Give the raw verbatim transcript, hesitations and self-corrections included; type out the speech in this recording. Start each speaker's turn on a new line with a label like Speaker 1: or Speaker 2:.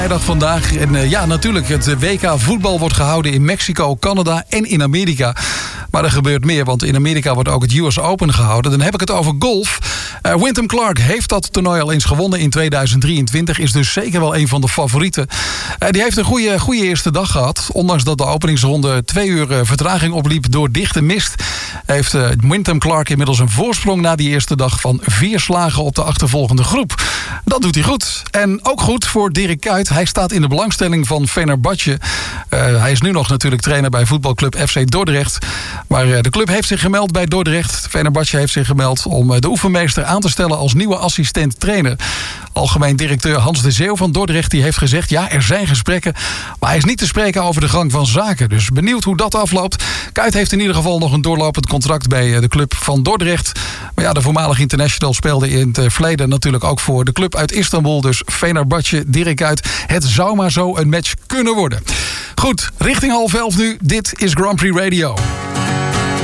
Speaker 1: Vrijdag vandaag. En uh, ja, natuurlijk, het W K voetbal wordt gehouden in Mexico, Canada en in Amerika. Maar er gebeurt meer, want in Amerika wordt ook het U S Open gehouden. Dan heb ik het over golf. Uh, Wyndham Clark heeft dat toernooi al eens gewonnen in tweeduizend drieëntwintig. Is dus zeker wel een van de favorieten. Uh, die heeft een goede, goede eerste dag gehad. Ondanks dat de openingsronde twee uur uh, vertraging opliep door dichte mist, heeft uh, Wyndham Clark inmiddels een voorsprong na die eerste dag van vier slagen op de achtervolgende groep. Dat doet hij goed. En ook goed voor Dirk Kuyt. Hij staat in de belangstelling van Fenerbahce. Uh, hij is nu nog natuurlijk trainer bij voetbalclub F C Dordrecht. Maar uh, de club heeft zich gemeld bij Dordrecht. Fenerbahce heeft zich gemeld om uh, de oefenmeester aan te stellen als nieuwe assistent-trainer. Algemeen directeur Hans de Zeeuw van Dordrecht die heeft gezegd, ja, er zijn gesprekken, maar hij is niet te spreken over de gang van zaken. Dus benieuwd hoe dat afloopt. Kuyt heeft in ieder geval nog een doorlopend contract bij de club van Dordrecht. Maar ja, de voormalige international speelde in het verleden natuurlijk ook voor de club uit Istanbul. Dus Fenerbahce, Dirk Kuyt. Het zou maar zo een match kunnen worden. Goed, richting half elf nu. Dit is Grand Prix Radio.